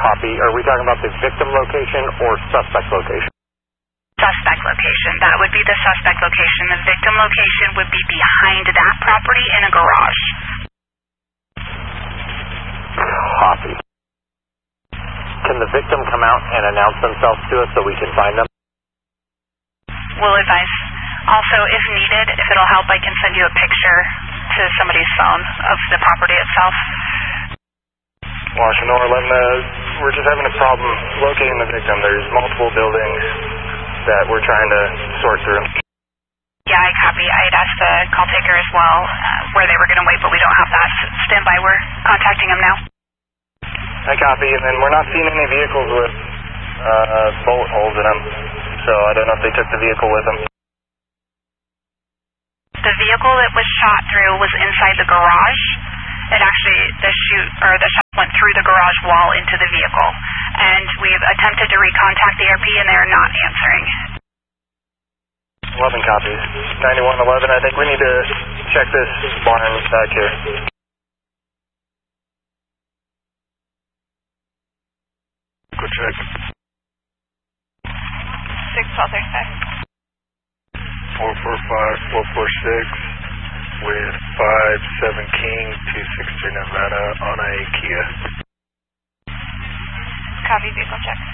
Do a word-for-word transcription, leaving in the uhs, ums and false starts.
Copy. Are we talking about the victim location or suspect location? Suspect location. That would be the suspect location. The victim location would be behind that property in a garage. Copy. Can the victim come out and announce themselves to us so we can find them? Will advise. Also, if needed, if it'll help, I can send you a picture to somebody's phone of the property itself. Washington eleven, uh, we're just having a problem locating the victim. There's multiple buildings that we're trying to sort through. Yeah, I copy. I had asked the call taker as well uh, where they were going to wait, but we don't have that. Stand by. We're contacting them now. I copy, and then we're not seeing any vehicles with uh, bullet holes in them, so I don't know if they took the vehicle with them. The vehicle that was shot through was inside the garage. It actually, the shoot, or the shot went through the garage wall into the vehicle. And we've attempted to recontact the A R P and they're not answering. eleven copies. ninety-one eleven, I think we need to check this barn back here. Go check. six twelve thirty-five. four four five, four four six with five seven King, two six three Nevada on a Kia. Copy, vehicle check.